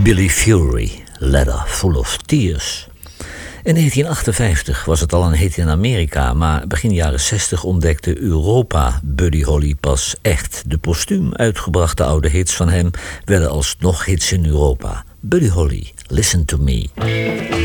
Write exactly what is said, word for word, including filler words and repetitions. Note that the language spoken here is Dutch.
Billy Fury, Letter Full of Tears. In negentien achtenvijftig was het al een hit in Amerika, maar begin jaren zestig ontdekte Europa Buddy Holly pas echt. De postuum uitgebrachte oude hits van hem werden alsnog hits in Europa. Buddy Holly, Listen to Me.